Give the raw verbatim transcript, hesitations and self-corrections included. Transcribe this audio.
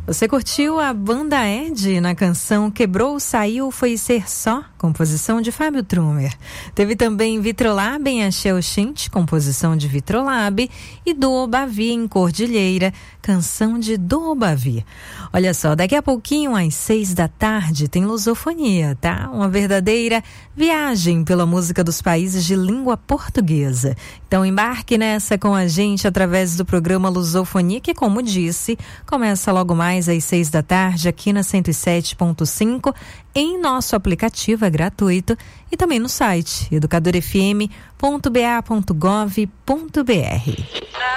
Você curtiu a banda Ed na canção Quebrou, Saiu, Foi Ser Só, composição de Fábio Trumer. Teve também Vitrolab em Axé Oxente, composição de Vitrolab, e Do Bavi em Cordilheira, canção de Do Bavi. Olha só, daqui a pouquinho, às seis da tarde, tem Lusofonia, tá? Uma verdadeira viagem pela música dos países de língua portuguesa. Então embarque nessa com a gente através do programa Lusofonia, que, como disse, começa logo mais às seis da tarde aqui na cento e sete ponto cinco, em nosso aplicativo, é gratuito, e também no site educador f m ponto b a ponto gov ponto b r.